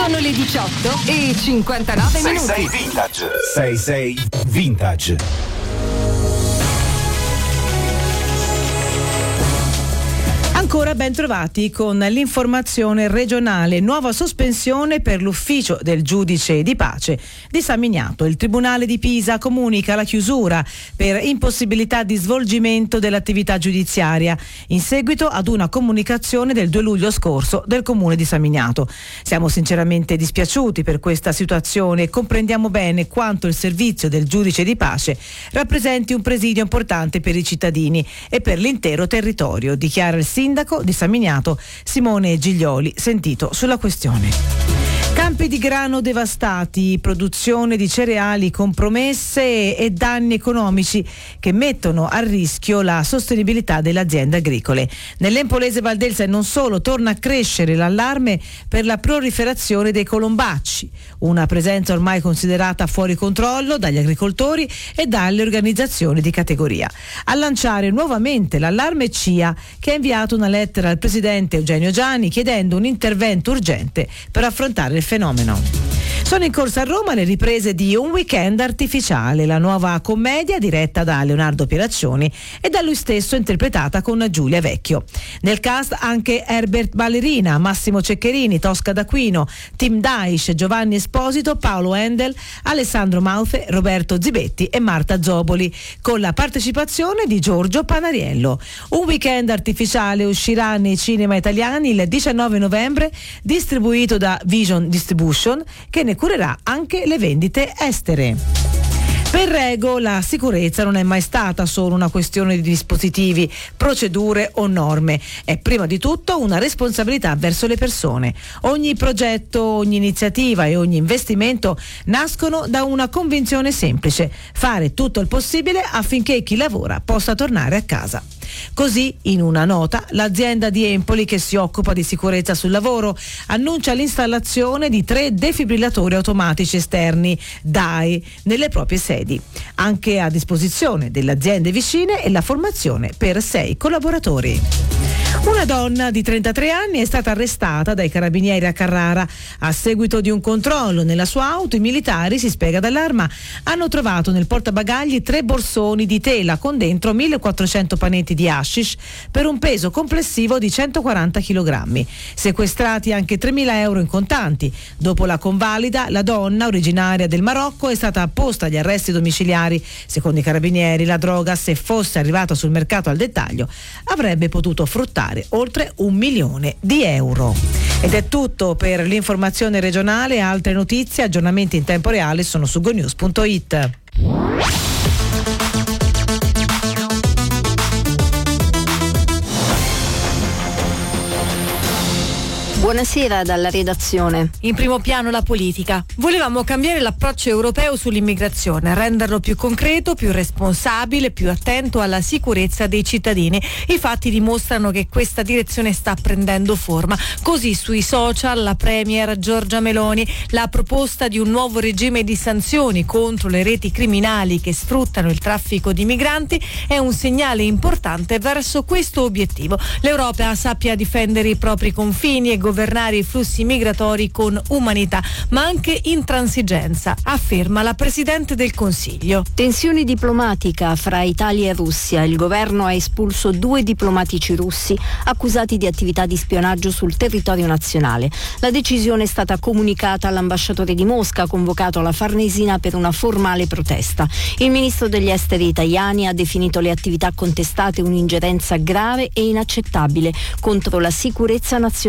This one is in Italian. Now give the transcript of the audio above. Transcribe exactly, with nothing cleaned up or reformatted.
Sono le diciotto e cinquantanove minuti. sei sei Vintage. sei sei Vintage. Ancora ben trovati con l'informazione regionale. Nuova sospensione per l'ufficio del giudice di pace di San Miniato. Il Tribunale di Pisa comunica la chiusura per impossibilità di svolgimento dell'attività giudiziaria in seguito ad una comunicazione del due luglio scorso del Comune di San Miniato. Siamo sinceramente dispiaciuti per questa situazione e comprendiamo bene quanto il servizio del giudice di pace rappresenti un presidio importante per i cittadini e per l'intero territorio, dichiara il sindaco di San Miniato Simone Giglioli, sentito sulla questione. Campi di grano devastati, produzione di cereali compromesse e danni economici che mettono a rischio la sostenibilità delle aziende agricole. Nell'Empolese Valdelsa non solo torna a crescere l'allarme per la proliferazione dei colombacci, una presenza ormai considerata fuori controllo dagli agricoltori e dalle organizzazioni di categoria. A lanciare nuovamente l'allarme C I A, che ha inviato una lettera al presidente Eugenio Giani chiedendo un intervento urgente per affrontare il fenomeno. Sono in corso a Roma le riprese di Un weekend artificiale, la nuova commedia diretta da Leonardo Pieraccioni e da lui stesso interpretata con Giulia Vecchio. Nel cast anche Herbert Ballerina, Massimo Ceccherini, Tosca D'Aquino, Tim Daish, Giovanni Esposito, Paolo Endel, Alessandro Maufe, Roberto Zibetti e Marta Zoboli, con la partecipazione di Giorgio Panariello. Un weekend artificiale uscirà nei cinema italiani il diciannove novembre, distribuito da Vision Distribution, che ne curerà anche le vendite estere. Per Rego la sicurezza non è mai stata solo una questione di dispositivi, procedure o norme, è prima di tutto una responsabilità verso le persone. Ogni progetto, ogni iniziativa e ogni investimento nascono da una convinzione semplice: fare tutto il possibile affinché chi lavora possa tornare a casa. Così, in una nota, l'azienda di Empoli, che si occupa di sicurezza sul lavoro, annuncia l'installazione di tre defibrillatori automatici esterni D A E nelle proprie sedi, anche a disposizione delle aziende vicine, e la formazione per sei collaboratori. Una donna di trentatré anni è stata arrestata dai carabinieri a Carrara. A seguito di un controllo nella sua auto, i militari, si spiega dall'Arma, hanno trovato nel portabagagli tre borsoni di tela con dentro millequattrocento panetti di hashish per un peso complessivo di centoquaranta chilogrammi. Sequestrati anche tremila euro in contanti. Dopo la convalida, la donna, originaria del Marocco, è stata posta agli arresti domiciliari. Secondo i carabinieri, la droga, se fosse arrivata sul mercato al dettaglio, avrebbe potuto fruttare oltre un milione di euro. Ed è tutto per l'informazione regionale. Altre notizie, aggiornamenti in tempo reale sono su gonews punto it. Buonasera dalla redazione. In primo piano la politica. Volevamo cambiare l'approccio europeo sull'immigrazione, renderlo più concreto, più responsabile, più attento alla sicurezza dei cittadini. I fatti dimostrano che questa direzione sta prendendo forma. Così sui social la premier Giorgia Meloni, la proposta di un nuovo regime di sanzioni contro le reti criminali che sfruttano il traffico di migranti è un segnale importante verso questo obiettivo. L'Europa sappia difendere i propri confini e governare i flussi migratori con umanità, ma anche intransigenza, afferma la Presidente del Consiglio. Tensione diplomatica fra Italia e Russia. Il governo ha espulso due diplomatici russi accusati di attività di spionaggio sul territorio nazionale. La decisione è stata comunicata all'ambasciatore di Mosca, convocato alla Farnesina per una formale protesta. Il ministro degli esteri italiani ha definito le attività contestate un'ingerenza grave e inaccettabile contro la sicurezza nazionale